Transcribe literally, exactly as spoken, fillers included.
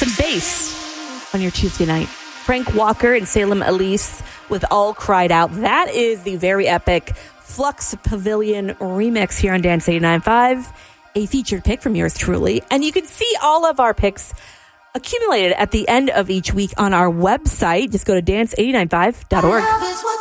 bass on your Tuesday night. Frank Walker and Salem Elise with All Cried Out. That is the very epic Flux Pavilion remix here on Dance eighty-nine point five, a featured pick from yours truly. And you can see all of our picks accumulated at the end of each week on our website. Just go to dance eight nine five dot org.